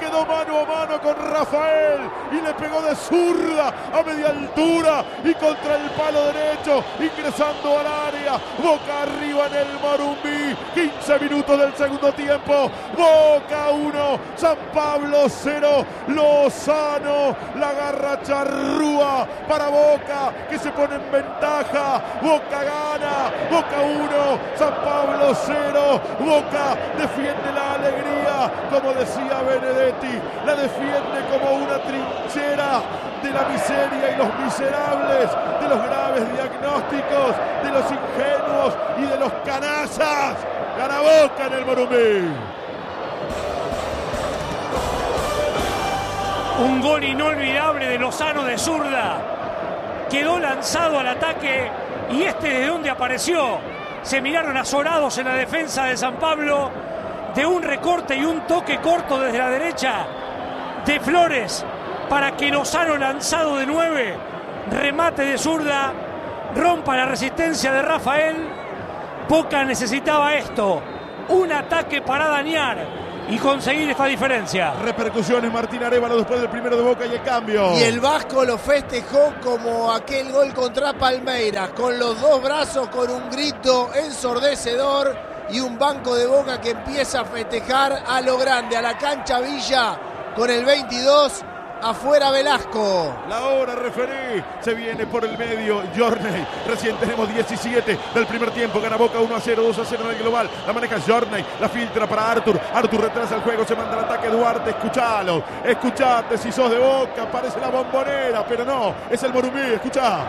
quedó mano a mano con Rafael y le pegó de zurda a media altura y contra el palo derecho, ingresando al área. Boca arriba en el Morumbí, 15 minutos del segundo tiempo. Boca 1, San Pablo 0. Lozano la agarra charrúa para Boca, que se pone en ventaja. Boca gana, Boca 1, San Pablo 0. Boca defiende la alegría, como decía Benedetti, la defiende como una trinchera de la miseria y los miserables, de los graves diagnósticos, de los ingenuos y de los canallas. Gana Boca en el Morumbí. Un gol inolvidable de Lozano de zurda. Quedó lanzado al ataque y ¿de dónde apareció? Se miraron azorados en la defensa de San Pablo, de un recorte y un toque corto desde la derecha de Flores para que Lozano, lanzado de 9, remate de zurda, rompa la resistencia de Rafael. Boca necesitaba esto, un ataque para dañar y conseguir esta diferencia. Repercusiones, Martín Arévalo después del primero de Boca y el cambio. Y el Vasco lo festejó como aquel gol contra Palmeiras, con los dos brazos, con un grito ensordecedor y un banco de Boca que empieza a festejar a lo grande, a la cancha Villa con el 22. Afuera Velasco. La hora referí. Se viene por el medio Jorney. Recién tenemos 17 del primer tiempo. Gana Boca 1-0, 2-0 en el global. La maneja Jorney. La filtra para Artur. Artur retrasa el juego. Se manda el ataque Duarte. Escuchalo. Escuchate si sos de Boca. Parece la Bombonera. Pero no. Es el Morumbí. Escuchá.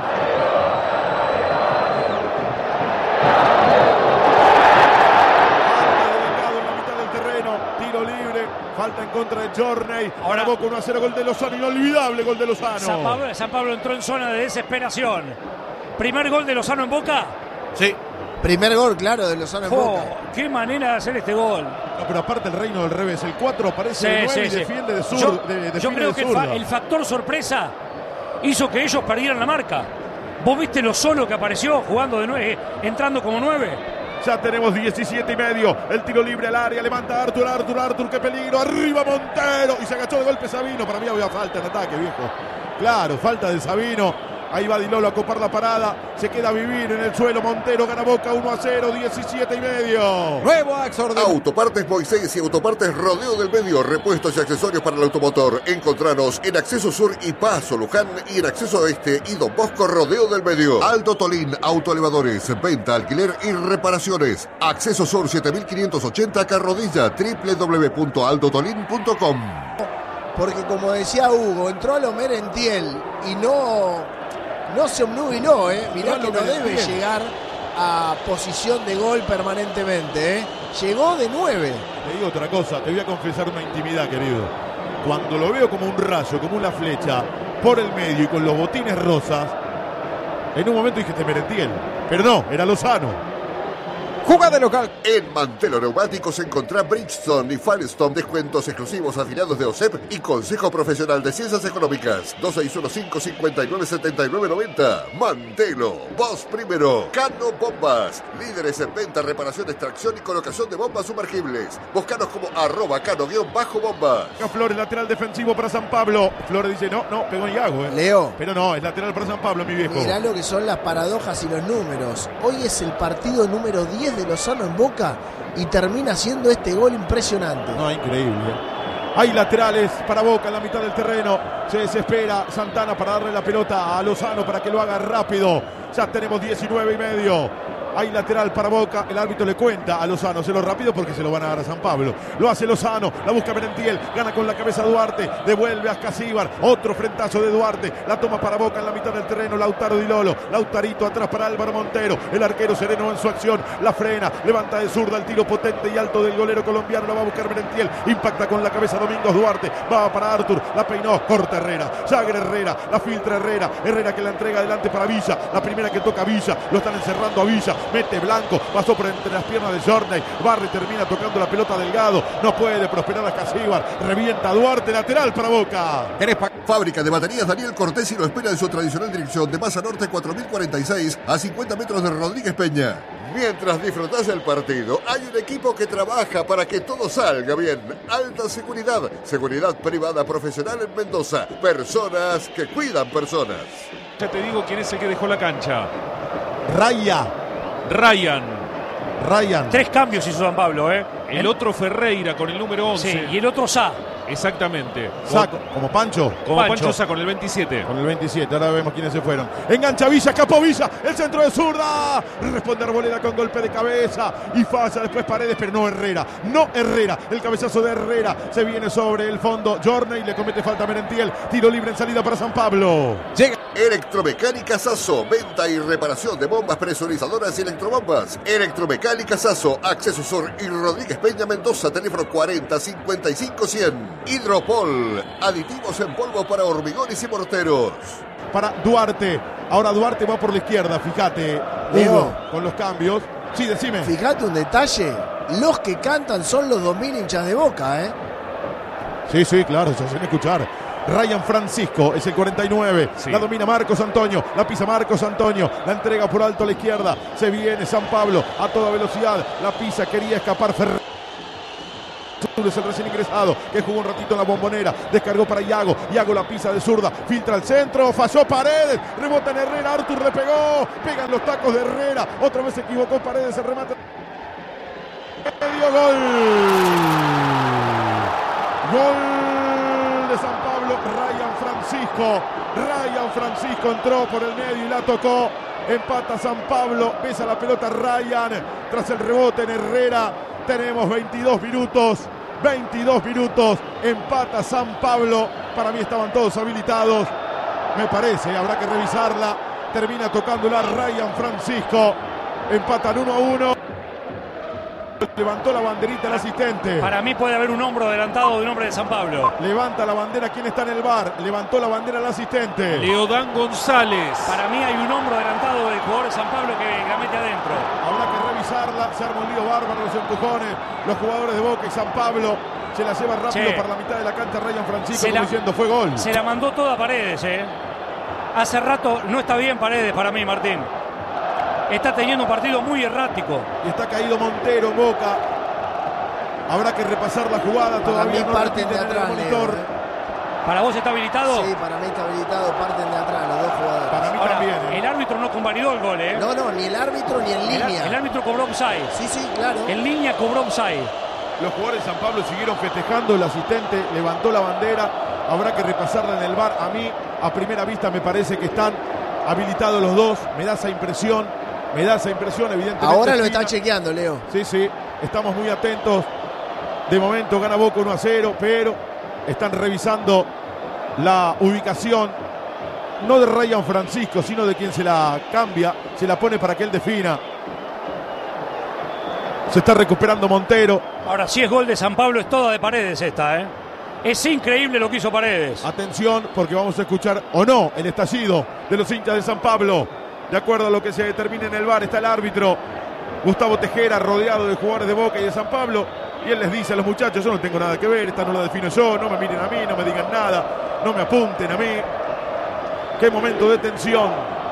Falta en contra de Jorney. Ahora Boca 1-0, gol de Lozano. Inolvidable gol de Lozano. San Pablo entró en zona de desesperación. ¿Primer gol de Lozano en Boca? Sí. Primer gol, claro, de Lozano en Boca. Qué manera de hacer este gol. No, pero aparte el reino del revés. El 4 aparece de 9 y defiende de sur. Yo creo que el factor sorpresa hizo que ellos perdieran la marca. ¿Vos viste lo solo que apareció jugando de 9, entrando como 9? Ya tenemos 17 y medio. El tiro libre al área. Levanta Artur. Qué peligro. Arriba Montero. Y se agachó de golpe Sabino. Para mí había falta en ataque, viejo. Claro, falta de Sabino. Ahí va Di Lolo a copar la parada. Se queda a vivir en el suelo. Montero gana Boca 1-0. 17 y medio. Nuevo Axor. Autopartes Moisés y Autopartes Rodeo del Medio. Repuestos y accesorios para el automotor. Encontranos en Acceso Sur y Paso Luján. Y en Acceso Oeste y Don Bosco Rodeo del Medio. Alto Tolín Autoelevadores. Venta, alquiler y reparaciones. Acceso Sur 7580 Carrodilla. www.aldotolin.com. Porque como decía Hugo, entró a lo Merentiel y no se obnubiló, mirá que no debe llegar a posición de gol permanentemente, llegó de 9. Te digo otra cosa, te voy a confesar una intimidad, querido. Cuando lo veo como un rayo, como una flecha, por el medio y con los botines rosas, en un momento dije, Merentiel, pero no, era Lozano. Jugada local. En Mantelo Neumáticos encontrá Bridgestone y Firestone. Descuentos exclusivos afiliados de OSEP y Consejo Profesional de Ciencias Económicas. 2615-597990. Mantelo. Vos primero. Cano Bombas. Líderes en venta, reparación, extracción y colocación de bombas sumergibles. Búscanos como @cano_bombas. Flores, lateral defensivo para San Pablo. Flores dice, no, pegó en Iago. Leo. Pero no, es lateral para San Pablo, mi viejo. Mirá lo que son las paradojas y los números. Hoy es el partido número 10 de Lozano en Boca y termina haciendo este gol impresionante. No, increíble. Hay laterales para Boca en la mitad del terreno. Se desespera Santana para darle la pelota a Lozano para que lo haga rápido. Ya tenemos 19 y medio. Hay lateral para Boca. El árbitro le cuenta a Lozano, hacerlo rápido porque se lo van a dar a San Pablo. Lo hace Lozano, la busca Merentiel, gana con la cabeza Duarte, devuelve a Ascasíbar, otro frentazo de Duarte, la toma para Boca en la mitad del terreno, Lautaro Di Lolo, Lautarito atrás para Álvaro Montero, el arquero sereno en su acción, la frena, levanta de zurda el tiro potente y alto del golero colombiano, lo va a buscar Merentiel, impacta con la cabeza Domingos Duarte, va para Artur, la peinó, corta Herrera, Jagger Herrera, la filtra Herrera que la entrega adelante para Villa, la primera que toca Villa, lo están encerrando a Villa, mete Blanco, pasó por entre las piernas de Jorney, Barry termina tocando la pelota Delgado, no puede prosperar a Casíbar, revienta Duarte, lateral para Boca. Fábrica de baterías Daniel Cortesi lo espera en su tradicional dirección de Masa Norte 4046 a 50 metros de Rodríguez Peña. Mientras disfrutás del partido, hay un equipo que trabaja para que todo salga bien. Alta Seguridad, seguridad privada profesional en Mendoza. Personas que cuidan personas. Ya te digo quién es el que dejó la cancha. Ryan. 3 cambios hizo San Pablo, ¿eh? El otro Ferreira con el número 11. Sí, y el otro Sá. Exactamente. Como Pancho. Como Pancho Sá con el 27. Con el 27, ahora vemos quiénes se fueron. Engancha Villa, escapó Villa, el centro de zurda. Responde Arboleda con golpe de cabeza. Y falla después Paredes, pero no Herrera. No Herrera, el cabezazo de Herrera. Se viene sobre el fondo. Journey le comete falta a Merentiel. Tiro libre en salida para San Pablo. Llega Electromecánica Sasso. Venta y reparación de bombas presurizadoras y electrobombas. Electromecánica Sasso. Acceso Sur y Rodríguez Peña Mendoza. Teléfono 40 55 100. Hidropol, aditivos en polvo para hormigones y morteros. Para Duarte, ahora Duarte va por la izquierda, fíjate, Hugo, con los cambios. Sí, decime. Fíjate un detalle, los que cantan son los 2000 hinchas de Boca, ¿eh? Sí, claro, se hacen escuchar. Ryan Francisco es el 49, sí. La domina Marcos Antonio, la pisa Marcos Antonio, la entrega por alto a la izquierda, se viene San Pablo a toda velocidad, la pisa, quería escapar Ferrer. Es el recién ingresado que jugó un ratito en la Bombonera, descargó para Iago la pisa de zurda, filtra al centro, falló Paredes, rebota en Herrera, Artur le pegó, pegan los tacos de Herrera, otra vez se equivocó Paredes, el remate, medio gol de San Pablo. Ryan Francisco entró por el medio y la tocó, empata San Pablo, besa la pelota Ryan, tras el rebote en Herrera. Tenemos 22 minutos, empata San Pablo. Para mí estaban todos habilitados, me parece, habrá que revisarla. Termina tocándola Ryan Francisco, empatan 1-1. Levantó la banderita el asistente. Para mí puede haber un hombro adelantado de un hombre de San Pablo. Levanta la bandera, ¿quién está en el VAR? Levantó la bandera el asistente. Leodán González. Para mí hay un hombro adelantado del jugador de San Pablo que la mete adentro. Habrá que revisarla, se armó un lío bárbaro, los empujones, los jugadores de Boca y San Pablo. Se la lleva rápido para la mitad de la cancha Ryan Francisco, como diciendo fue gol. Se la mandó toda Paredes, Hace rato no está bien Paredes para mí, Martín. Está teniendo un partido muy errático. Y está caído Montero en Boca. Habrá que repasar la jugada. Todavía no parten de atrás, Leo, ¿Para vos está habilitado? Sí, para mí está habilitado, parten de atrás los dos jugadores. Para mí también. El árbitro no convalidó el gol, No, ni el árbitro ni en línea. El árbitro cobró offside. Sí, claro. En línea cobró offside. Los jugadores de San Pablo siguieron festejando, el asistente levantó la bandera. Habrá que repasarla en el VAR. A mí, a primera vista, me parece que están habilitados los dos. Me da esa impresión, evidentemente. Ahora lo está chequeando, Leo. Sí, estamos muy atentos. De momento gana Boca 1-0, pero están revisando la ubicación, no de Ryan Francisco, sino de quien se la cambia, se la pone para que él defina. Se está recuperando Montero. Ahora, si es gol de San Pablo, es toda de Paredes esta, Es increíble lo que hizo Paredes. Atención, porque vamos a escuchar, o no, el estallido de los hinchas de San Pablo. De acuerdo a lo que se determina en el VAR, está el árbitro Gustavo Tejera, rodeado de jugadores de Boca y de San Pablo. Y él les dice a los muchachos, yo no tengo nada que ver, esta no la defino yo, no me miren a mí, no me digan nada, no me apunten a mí. Qué momento de tensión.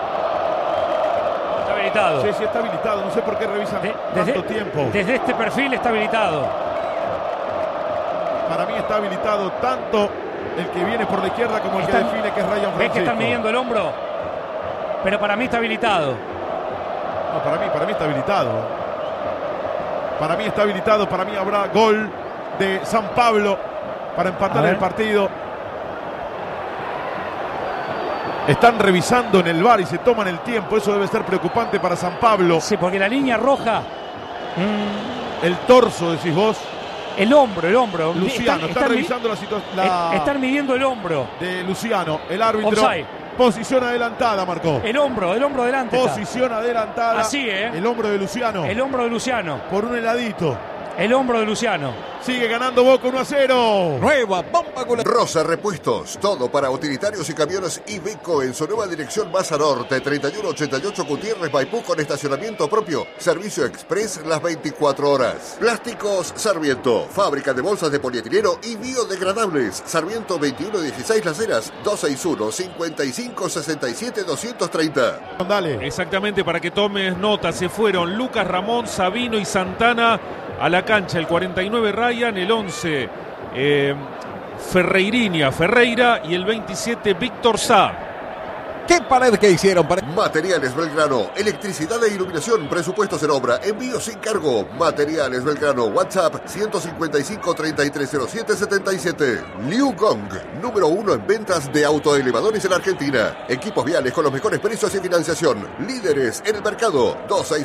Está habilitado. Sí, está habilitado, no sé por qué revisan tanto tiempo. Desde este perfil está habilitado. Para mí está habilitado tanto el que viene por la izquierda como el que define, que es Ryan Francisco. ¿Ves que están midiendo el hombro? Pero para mí está habilitado. No, para mí está habilitado. Para mí está habilitado, para mí habrá gol de San Pablo para empatar el partido. Están revisando en el VAR y se toman el tiempo, eso debe ser preocupante para San Pablo. Sí, porque la línea roja... El torso, decís vos. El hombro. Luciano, están revisando la situación. Están midiendo el hombro. De Luciano, el árbitro. Offside. Posición adelantada, marcó. El hombro delante. Posición adelantada. Así, El hombro de Luciano. El hombro de Luciano. Por un heladito. El hombro de Luciano. Sigue ganando Boca 1-0. Nueva bomba goleadora. Rosa Repuestos, todo para utilitarios y camiones Iveco en su nueva dirección Baza Norte, 3188 Gutiérrez Maipú con estacionamiento propio, servicio express las 24 horas. Plásticos Sarmiento, fábrica de bolsas de polietileno y biodegradables. Sarmiento 2116 Las Heras, 261-5567-230. Dale. Exactamente, para que tomes nota, se fueron Lucas Ramón, Sabino y Santana a la cancha. El 49 Ryan, el 11 Ferreira y el 27 Víctor Sá. ¿Qué pared que hicieron? Materiales Belgrano, electricidad e iluminación, presupuestos en obra, envío sin cargo. Materiales Belgrano, WhatsApp 155-3307-77. Liu Gong, número 1 en ventas de autoelevadores en Argentina. Equipos viales con los mejores precios y financiación. Líderes en el mercado,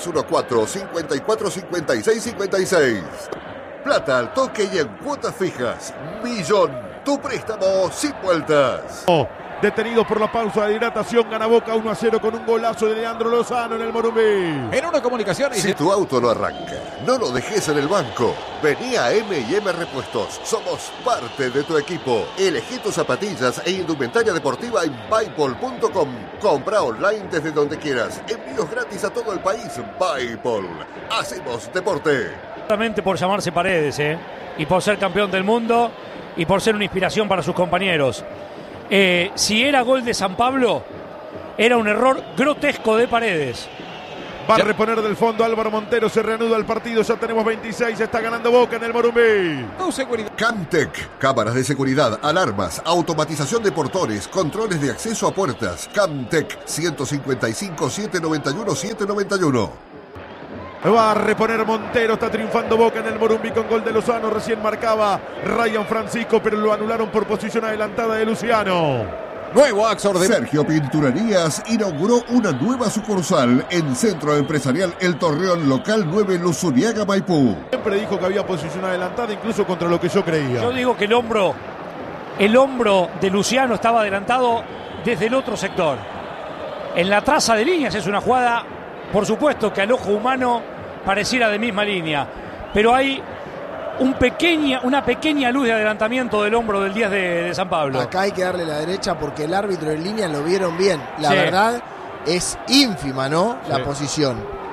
2614-545656. Plata al toque y en cuotas fijas. Millón, tu préstamo sin vueltas. Detenido por la pausa de hidratación, gana Boca 1-0 con un golazo de Leandro Lozano en el Morumbí. En una comunicación. Si tu auto no arranca, no lo dejes en el banco. Vení a M&M Repuestos. Somos parte de tu equipo. Elegí tus zapatillas e indumentaria deportiva en Buypol.com. Compra online desde donde quieras. Envíos gratis a todo el país. Buypol. Hacemos deporte. Solamente por llamarse Paredes, y por ser campeón del mundo y por ser una inspiración para sus compañeros. Si era gol de San Pablo, era un error grotesco de Paredes. Va a reponer del fondo Álvaro Montero, se reanuda el partido, ya tenemos 26, está ganando Boca en el Morumbí. Camtec, cámaras de seguridad, alarmas, automatización de portones, controles de acceso a puertas. Camtec, 155-791-791. Va a reponer Montero, está triunfando Boca en el Morumbí con gol de Lozano, recién marcaba Ryan Francisco, pero lo anularon por posición adelantada de Luciano. Nuevo Axor de Sergio Pinturerías inauguró una nueva sucursal en Centro Empresarial El Torreón, local 9, Luzuriaga, Maipú. Siempre dijo que había posición adelantada, incluso contra lo que yo creía. Yo digo que el hombro de Luciano estaba adelantado desde el otro sector. En la traza de líneas es una jugada, por supuesto, que al ojo humano pareciera de misma línea, pero hay una pequeña luz de adelantamiento del hombro del 10 de San Pablo. Acá hay que darle la derecha porque el árbitro en línea lo vieron bien. La verdad es ínfima, ¿no? La posición.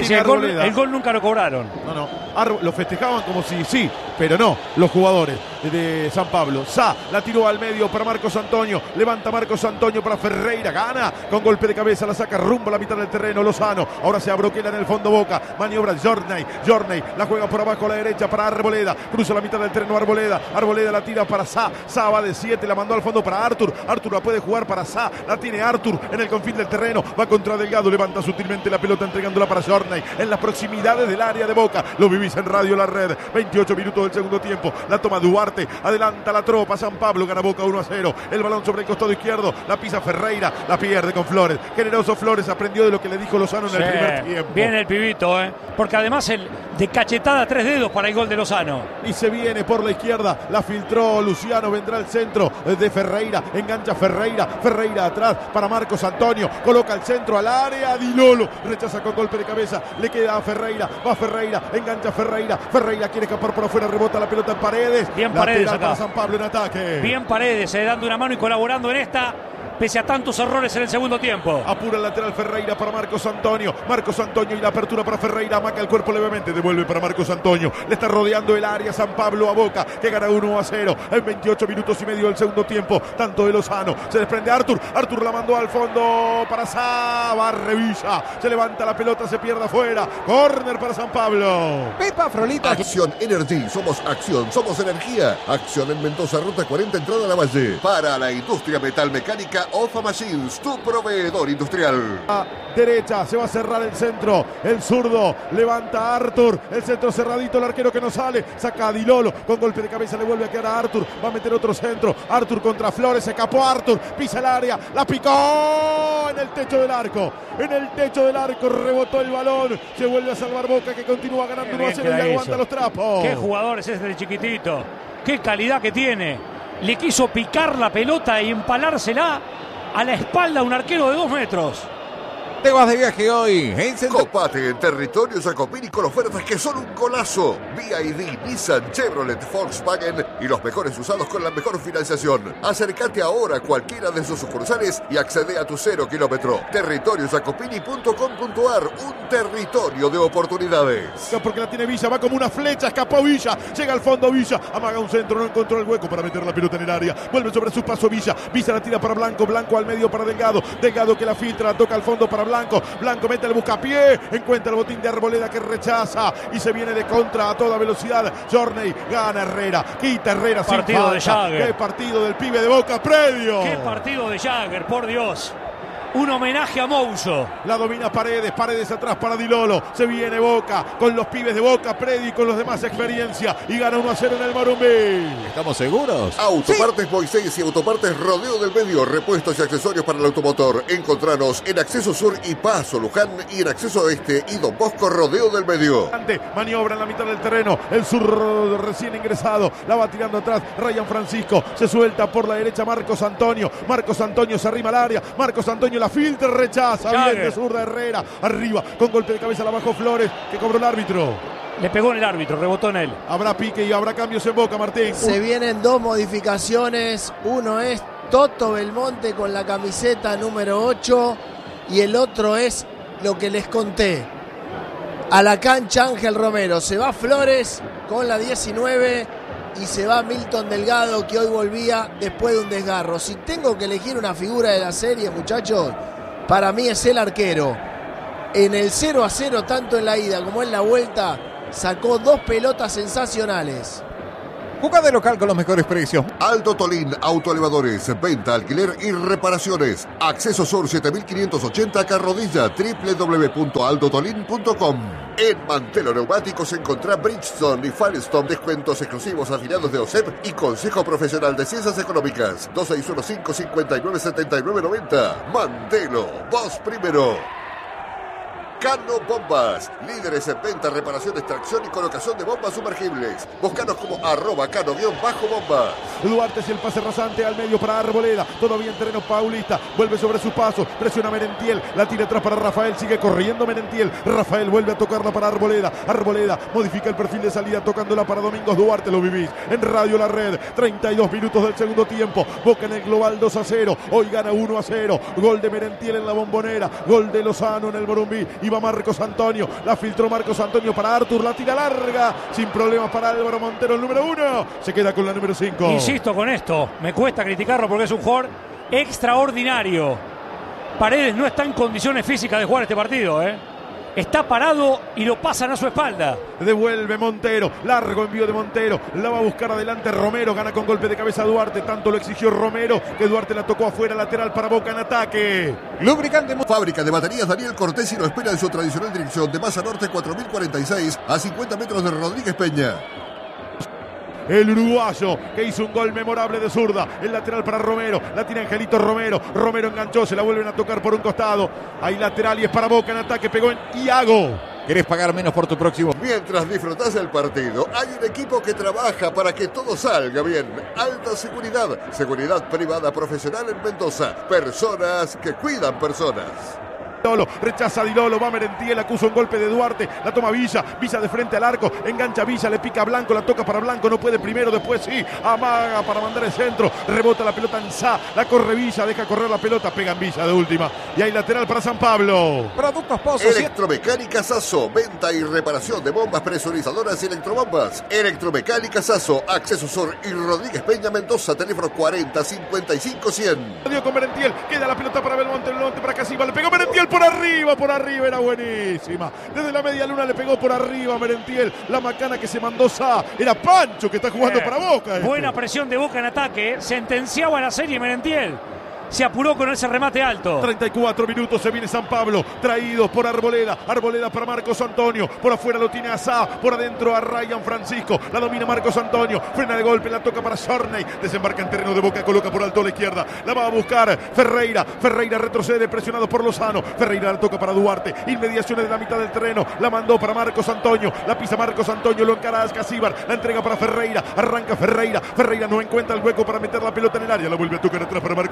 El gol nunca lo cobraron. No. Lo festejaban como si sí, pero no. Los jugadores de San Pablo. Sá la tiró al medio para Marcos Antonio. Levanta Marcos Antonio para Ferreira. Gana con golpe de cabeza. La saca rumbo a la mitad del terreno. Lozano. Ahora se abroquela en el fondo Boca. Maniobra Jorney. La juega por abajo a la derecha para Arboleda. Cruza la mitad del terreno Arboleda. Arboleda la tira para Sá. Sá va de 7. La mandó al fondo para Artur. Artur la puede jugar para Sá. La tiene Artur en el confín del terreno. Va contra Delgado. Levanta sutilmente la pelota entregándola para Jorney. En las proximidades del área de Boca. Lo vivís en Radio La Red. 28 minutos del segundo tiempo. La toma Duarte. Adelanta la tropa. San Pablo gana Boca 1-0. El balón sobre el costado izquierdo. La pisa Ferreira. La pierde con Flores. Generoso Flores aprendió de lo que le dijo Lozano en el primer tiempo. Viene el pibito, porque además de cachetada 3 dedos para el gol de Lozano. Y se viene por la izquierda. La filtró Luciano. Vendrá el centro de Ferreira. Engancha Ferreira. Ferreira atrás para Marcos Antonio. Coloca el centro al área. Di Lolo. Rechaza con golpe de cabeza. Le queda a Ferreira. Va Ferreira. Engancha Ferreira. Ferreira quiere escapar por afuera. Rebota la pelota en Paredes. Bien Paredes acá. Para San Pablo en ataque. Bien Paredes, dando una mano y colaborando en esta, pese a tantos errores en el segundo tiempo. Apura el lateral Ferreira para Marcos Antonio. Marcos Antonio y la apertura para Ferreira. Amaca el cuerpo levemente. Devuelve para Marcos Antonio. Le está rodeando el área San Pablo a Boca, que gana 1-0 en 28 minutos y medio del segundo tiempo. Tanto de Lozano. Se desprende Artur. Artur la mandó al fondo para Sá. Va Revilla. Se levanta la pelota. Se pierde afuera. Córner para San Pablo. Pepa Frolita. Acción Energy. Somos acción. Somos energía. Acción en Mendoza, ruta 40, entrada a la Valle. Para la industria metalmecánica Ofa Machines, tu proveedor industrial. A derecha se va a cerrar el centro. El zurdo levanta a Artur. El centro cerradito. El arquero que no sale. Saca a Di Lolo. Con golpe de cabeza le vuelve a quedar a Artur. Va a meter otro centro. Artur contra Flores. Se escapó Artur. Pisa el área. La picó en el techo del arco. En el techo del arco rebotó el balón. Se vuelve a salvar Boca, que continúa ganando 1-0 y aguanta los trapos. Qué jugador es este chiquitito. Qué calidad que tiene. Le quiso picar la pelota y empalársela a la espalda a un arquero de 2 metros. Te vas de viaje hoy Copate en territorio Jacopini con ofertas que son un golazo. BYD, Nissan, Chevrolet, Volkswagen y los mejores usados con la mejor financiación. Acércate ahora a cualquiera de sus sucursales y accede a tu 0 kilómetro. Territoriojacopini.com.ar, un territorio de oportunidades. Porque la tiene Villa, va como una flecha, escapó Villa, llega al fondo Villa, amaga un centro, no encontró el hueco para meter la pelota en el área. Vuelve sobre su paso Villa, Villa la tira para Blanco, Blanco al medio para Delgado, Delgado que la filtra, toca al fondo para Blanco, Blanco mete el buscapié, encuentra el botín de Arboleda que rechaza y se viene de contra a toda velocidad. Journey gana Herrera, quita Herrera sin Partido falta. de Jagger. Qué partido del pibe de Boca, Predio. Qué partido de Jagger, por Dios. Un homenaje a Mouso. La domina Paredes, Paredes atrás para Di Lolo. Se viene Boca con los pibes de Boca, Predi con los demás experiencia y gana 1-0 en el Morumbí. ¿Estamos seguros? Autopartes Moisés y Autopartes Rodeo del Medio, repuestos y accesorios para el automotor. Encontranos en Acceso Sur y Paso Luján y en Acceso Oeste y Don Bosco Rodeo del Medio. Maniobra en la mitad del terreno, el sur recién ingresado, la va tirando atrás Ryan Francisco, se suelta por la derecha Marcos Antonio se arrima al área, Marcos Antonio la filtra, rechaza, bien de zurda Herrera, arriba, con golpe de cabeza la bajó Flores, que cobró el árbitro. Le pegó en el árbitro, rebotó en él. Habrá pique y habrá cambios en Boca, Martín. Se vienen dos modificaciones, uno es Toto Belmonte con la camiseta número 8 y el otro es lo que les conté. A la cancha Ángel Romero, se va Flores con la 19 y se va Milton Delgado, que hoy volvía después de un desgarro. Si tengo que elegir una figura de la serie, muchachos, para mí es el arquero. En el 0-0, tanto en la ida como en la vuelta, sacó dos pelotas sensacionales. Juega de local con los mejores precios. Aldo Tolín, autoelevadores, venta, alquiler y reparaciones. Acceso Sur 7580 Carrodilla, www.aldotolin.com. En Mantelo Neumáticos encontrá Bridgestone y Firestone, descuentos exclusivos afiliados de OSEP y Consejo Profesional de Ciencias Económicas. 2615-597990. Mantelo, vos primero. Cano Bombas, líderes en venta, reparación, extracción y colocación de bombas sumergibles. Búscanos como @cano_bombas. Duarte y el pase rasante al medio para Arboleda, todavía en terreno paulista, vuelve sobre su paso, presiona Merentiel, la tira atrás para Rafael, sigue corriendo Merentiel, Rafael vuelve a tocarla para Arboleda, Arboleda modifica el perfil de salida tocándola para Domingos Duarte, lo vivís en Radio La Red, 32 minutos del segundo tiempo, Boca en el global 2-0, hoy gana 1-0, gol de Merentiel en la Bombonera, gol de Lozano en el Morumbí. Iba Marcos Antonio, la filtró Marcos Antonio para Artur, la tira larga, sin problemas para Álvaro Montero, el número 1, se queda con la número 5. Insisto con esto, me cuesta criticarlo porque es un jugador extraordinario. Paredes no está en condiciones físicas de jugar este partido, Está parado y lo pasan a su espalda. Devuelve Montero, largo envío de Montero, la va a buscar adelante Romero, gana con golpe de cabeza Duarte, tanto lo exigió Romero que Duarte la tocó afuera, lateral para Boca en ataque. Lubricante. Fábrica de baterías Daniel Cortés y lo espera en su tradicional dirección de Maza Norte 4046 a 50 metros de Rodríguez Peña. El uruguayo que hizo un gol memorable de zurda, el lateral para Romero, la tiene Angelito Romero, Romero enganchó, se la vuelven a tocar por un costado, hay lateral y es para Boca en ataque, pegó en Iago. ¿Querés pagar menos por tu próximo? Mientras disfrutás del partido, hay un equipo que trabaja para que todo salga bien. Alta Seguridad, seguridad privada profesional en Mendoza, personas que cuidan personas. Lolo, rechaza Di Lolo, va Merentiel, acusa un golpe de Duarte, la toma Villa, Villa de frente al arco, engancha Villa, le pica a Blanco, la toca para Blanco, no puede primero, después sí, amaga para mandar el centro, rebota la pelota en Sá, la corre Villa, deja correr la pelota, pega en Villa de última, y hay lateral para San Pablo. Productos Pozos. Electromecánica Sasso, venta y reparación de bombas presurizadoras y electrobombas. Electromecánica Sasso, Acceso Sur y Rodríguez Peña Mendoza, teléfono 40 55 100. Dio con Merentiel, queda la pelota para Belmonte para Casiva, le pegó Merentiel por arriba, era buenísima. Desde la media luna le pegó por arriba a Merentiel, la macana que se mandó Sá, era Pancho que está jugando para Boca. Buena presión de Boca en ataque, sentenciaba la serie Merentiel. Se apuró con ese remate alto. 34 minutos, se viene San Pablo, traído por Arboleda. Arboleda para Marcos Antonio. Por afuera lo tiene a Sá, por adentro a Ryan Francisco. La domina Marcos Antonio, frena de golpe, la toca para Journey. Desembarca en terreno de Boca, coloca por alto a la izquierda. La va a buscar Ferreira. Ferreira retrocede, presionado por Lozano. Ferreira la toca para Duarte. Inmediaciones de la mitad del terreno. La mandó para Marcos Antonio. La pisa Marcos Antonio, lo encara a Ascasíbar. La entrega para Ferreira. Arranca Ferreira. Ferreira no encuentra el hueco para meter la pelota en el área. La vuelve a tocar atrás para Marcos Antonio.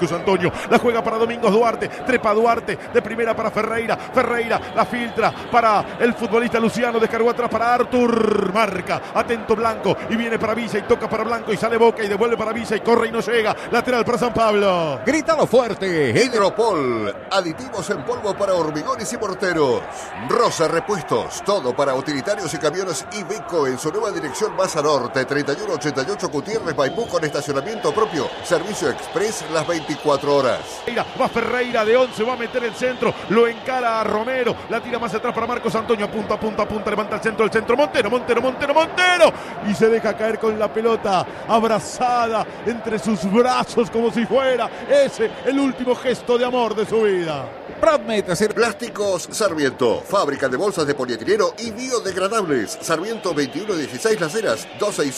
Antonio. La juega para Domingos Duarte. Trepa Duarte. De primera para Ferreira. Ferreira la filtra para el futbolista Luciano. Descargó atrás para Artur. Marca. Atento Blanco. Y viene para Villa y toca para Blanco. Y sale Boca y devuelve para Villa y corre y no llega. Lateral para San Pablo. Grítalo fuerte. Hidropol, aditivos en polvo para hormigones y morteros. Rosa Repuestos, todo para utilitarios y camiones Iveco en su nueva dirección Maza Norte, 3188 Gutiérrez Maipú con estacionamiento propio. Servicio express las 24 horas. Va Ferreira de 11, va a meter el centro, lo encara a Romero, la tira más atrás para Marcos Antonio, punta, levanta el centro, Montero. Y se deja caer con la pelota abrazada entre sus brazos como si fuera ese el último gesto de amor de su vida. Plásticos Sarmiento, fábrica de bolsas de polietileno y biodegradables. Sarmiento 2116 Las Heras,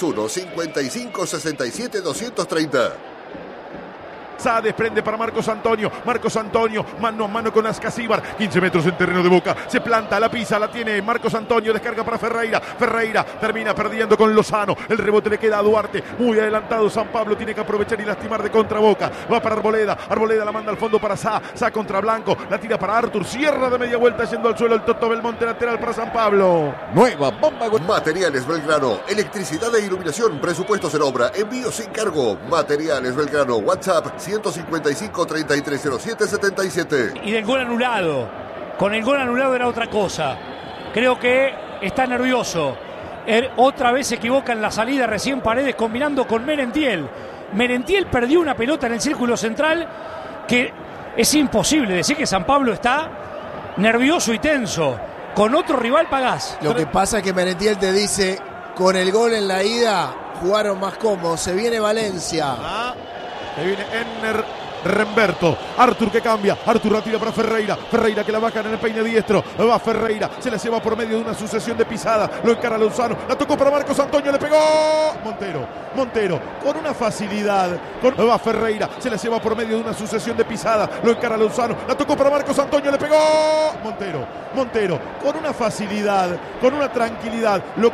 261-5567-230. Sa desprende para Marcos Antonio, mano a mano con Ascasíbar, 15 metros en terreno de Boca, se planta, la pisa, la tiene Marcos Antonio, descarga para Ferreira termina perdiendo con Lozano, el rebote le queda a Duarte, muy adelantado San Pablo, tiene que aprovechar y lastimar de contra Boca, va para Arboleda la manda al fondo para Sa contra Blanco, la tira para Artur, cierra de media vuelta yendo al suelo el Toto Belmonte, lateral para San Pablo. Nueva bomba. Materiales Belgrano, electricidad e iluminación, presupuestos en obra, envío sin cargo. Materiales Belgrano, WhatsApp 155-3307-77. Y del gol anulado. Con el gol anulado era otra cosa. Creo que está nervioso. Otra vez se equivoca en la salida recién Paredes combinando con Merentiel. Merentiel perdió una pelota en el círculo central que es imposible decir que San Pablo está nervioso y tenso. Con otro rival pagás. Lo que pasa es que Merentiel te dice, con el gol en la ida jugaron más cómodos. Se viene Valencia. Se viene Enner Remberto. Artur que cambia. Artur la tira para Ferreira que la baja en el peine diestro. Va Ferreira. Se la lleva por medio de una sucesión de pisadas. Lo encara Lozano. La tocó para Marcos Antonio. Le pegó. Montero. Con una facilidad. Va Ferreira. Se la lleva por medio de una sucesión de pisadas. Lo encara Lozano. La tocó para Marcos Antonio. Le pegó. Montero. Con una facilidad. Con una tranquilidad.